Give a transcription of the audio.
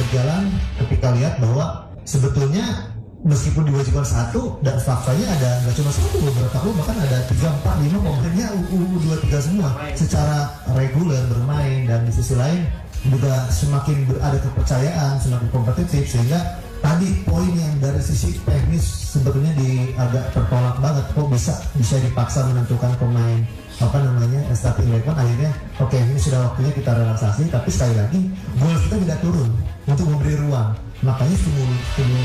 berjalan ketika lihat bahwa sebetulnya meskipun diwajibkan satu dan faktanya ada nggak cuma satu, beberapa klub bahkan ada 3, 4, 5 pemainnya U23 semua secara reguler bermain, dan di sisi lain juga semakin ada kepercayaan, semakin kompetitif, sehingga tadi poin yang dari sisi teknis sebetulnya agak tertolak banget, kok bisa dipaksa menentukan pemain starting eleven. Akhirnya oke, ini sudah waktunya kita relaksasi, tapi sekali lagi goal kita tidak turun untuk memberi ruang, makanya